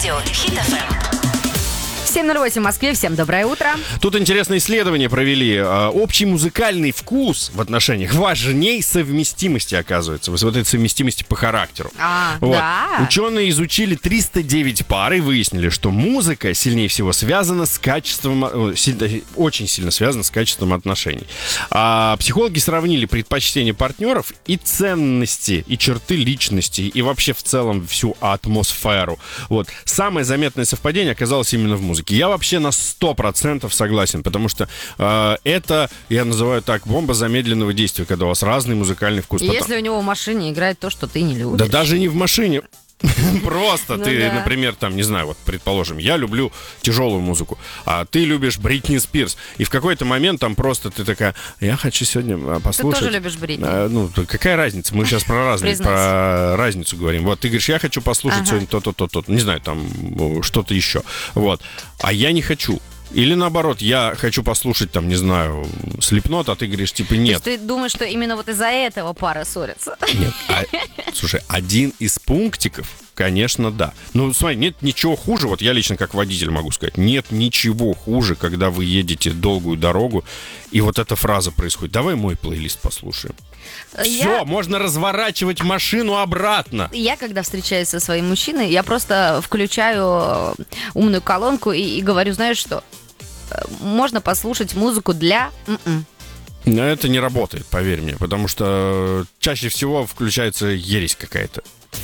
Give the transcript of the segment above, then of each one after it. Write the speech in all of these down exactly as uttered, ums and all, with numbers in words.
Радио Хит эф эм. семь ноль восемь в Москве. Всем доброе утро. Тут интересное исследование провели. Общий музыкальный вкус в отношениях важнее совместимости, оказывается. Вот этой совместимости по характеру. А, вот. да. Ученые изучили триста девять пар и выяснили, что музыка сильнее всего связана с качеством, очень сильно связана с качеством отношений. А психологи сравнили предпочтения партнеров и ценности, и черты личности, и вообще в целом всю атмосферу. Вот. Самое заметное совпадение оказалось именно в музыке. Я вообще на сто процентов согласен, потому что э, это, я называю так, бомба замедленного действия, когда у вас разный музыкальный вкус. И Потом... если у него в машине играет то, что ты не любишь. Да даже не в машине. Просто ну ты, да. например, там, не знаю, вот, предположим, я люблю тяжелую музыку, а ты любишь Бритни Спирс. И в какой-то момент там просто ты такая, я хочу сегодня послушать... Ты тоже любишь Бритни. А, ну, какая разница? Мы сейчас про разницу, про разницу говорим. Вот ты говоришь, я хочу послушать ага. сегодня то-то, то-то, не знаю, там, что-то еще. Вот. А я не хочу. Или наоборот, я хочу послушать, там, не знаю, Slipknot, а ты говоришь, типа, нет. То есть ты думаешь, что именно вот из-за этого пара ссорится? Нет. А, слушай, один из пунктиков, конечно, да. Ну, смотри, нет ничего хуже, вот я лично как водитель могу сказать, нет ничего хуже, когда вы едете долгую дорогу, и вот эта фраза происходит. Давай мой плейлист послушаем. Я... Все, можно разворачивать машину обратно. Я, когда встречаюсь со своим мужчиной, я просто включаю умную колонку и, и говорю, знаешь что, можно послушать музыку для... М-м. Но это не работает, поверь мне, потому что чаще всего включается ересь какая-то.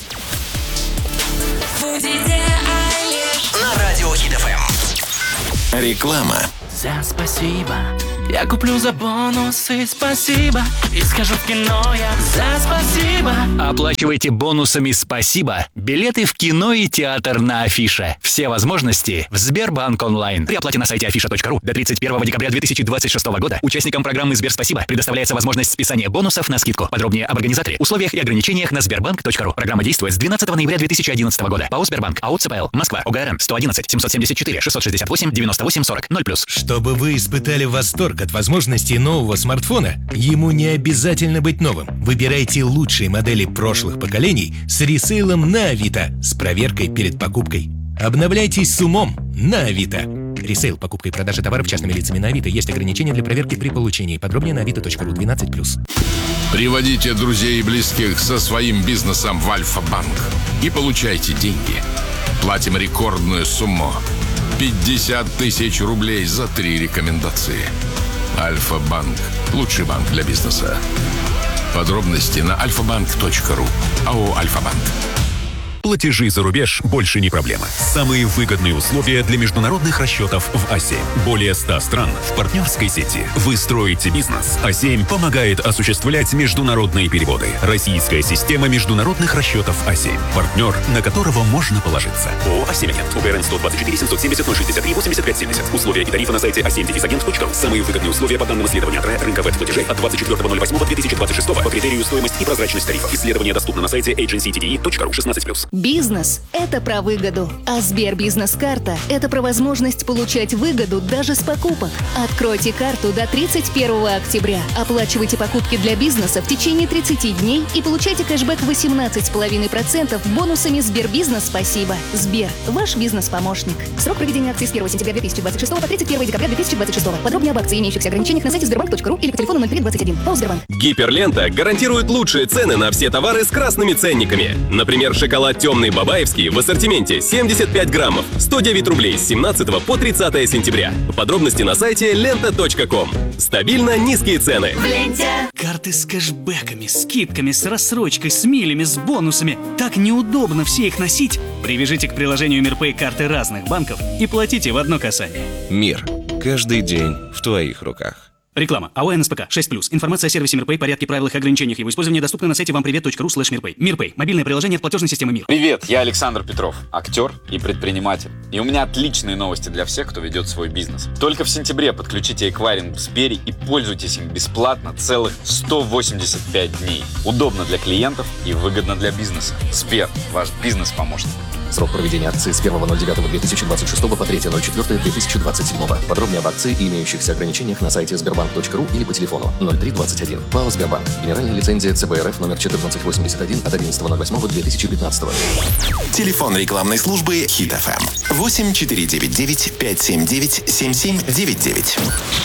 На Радио Хит эф эм. Реклама. За спасибо. Я куплю за бонусы, спасибо. И скажу в кино я за спасибо. Оплачивайте бонусами «Спасибо» билеты в кино и театр на Афише. Все возможности в Сбербанк онлайн. При оплате на сайте афиша точка ру до тридцать первого декабря две тысячи двадцать шестого года участникам программы «Сбер Спасибо» предоставляется возможность списания бонусов на скидку. Подробнее об организаторе, условиях и ограничениях на сбербанк точка ру. Программа действует с двенадцатого ноября две тысячи одиннадцатого года. ПАО «Сбербанк», АО ЦПЛ, Москва, ОГРН, сто одиннадцать семьсот семьдесят четыре шестьсот шестьдесят восемь девяносто восемь сорок, ноль плюс. Чтобы вы испытали восторг от возможностей нового смартфона, ему не обязательно быть новым. Выбирайте лучшие модели прошлых поколений с ресейлом на Авито с проверкой перед покупкой. Обновляйтесь с умом на Авито. Ресейл, покупка и продажа товаров частными лицами на Авито. Есть ограничения для проверки при получении. Подробнее на авито точка ру двенадцать плюс. Приводите друзей и близких со своим бизнесом в Альфа-банк и получайте деньги. Платим рекордную сумму. пятьдесят тысяч рублей за три рекомендации. Альфа-банк. Лучший банк для бизнеса. Подробности на альфа банк точка ру. АО «Альфа-банк». Платежи за рубеж больше не проблема. Самые выгодные условия для международных расчетов в а семь. Более ста стран в партнерской сети. Вы строите бизнес. а семь помогает осуществлять международные переводы. Российская система международных расчетов а семь. Партнер, на которого можно положиться. ООО «а семь Агент». УГРН сто двадцать четыре семьсот семьдесят ноль шестьдесят три восемьдесят пять семьдесят. Условия и тарифы на сайте а семь агент точка ру. Самые выгодные условия по данным исследования рынка веб-платежей от двадцать четвёртого ноль восьмого две тысячи двадцать шестого по критерию стоимость и прозрачность тарифов. Исследование доступно на сайте эйдженси ти ди и точка ру шестнадцать плюс. Бизнес – это про выгоду, а Сбербизнес-карта – это про возможность получать выгоду даже с покупок. Откройте карту до тридцать первого октября. Оплачивайте покупки для бизнеса в течение тридцати дней и получайте кэшбэк восемнадцать целых пять десятых процента бонусами Сбербизнес «Спасибо». Сбер – ваш бизнес-помощник. Срок проведения акции с первого сентября две тысячи двадцать шестого по тридцать первого декабря две тысячи двадцать шестого. Подробнее об акции и имеющихся ограничениях на сайте сбербанк точка ру или по телефону ноль три двадцать один. ПАО «Сбербанк». Гиперлента гарантирует лучшие цены на все товары с красными ценниками. Например, шоколад темный бабаевский в ассортименте семьдесят пять граммов, сто девять рублей с семнадцатого по тридцатое сентября. Подробности на сайте лента точка ком. Стабильно низкие цены. В ленте. Карты с кэшбэками, скидками, с рассрочкой, с милями, с бонусами. Так неудобно все их носить. Привяжите к приложению Мирпэй карты разных банков и платите в одно касание. Мир. Каждый день в твоих руках. Реклама. АО эн эс пэ ка шесть плюс. Информация о сервисе Мирпэй, порядке, правилах и ограничениях его использования доступна на сайте вампривет точка ру слэш мирпэй. Мирпэй. Мобильное приложение от платежной системы Мир. Привет, я Александр Петров, актер и предприниматель. И у меня отличные новости для всех, кто ведет свой бизнес. Только в сентябре подключите эквайринг в Сбере и пользуйтесь им бесплатно целых сто восемьдесят пять дней. Удобно для клиентов и выгодно для бизнеса. Сбер, ваш бизнес-помощник. Срок проведения акции с первого ноль девятого две тысячи двадцать шестого по третьего ноль четвёртого две тысячи двадцать седьмого. Подробнее об акции и имеющихся ограничениях на сайте Сбербанк. сбербанк точка ру или по телефону ноль три двадцать один. ПАО «Сбербанк». Генеральная лицензия ЦБ РФ номер четырнадцать восемьдесят один от одиннадцатого ноль восьмого две тысячи пятнадцатого. Телефон рекламной службы Хит эф эм восемь четыре девять девять пять семь девять семь семь девять девять.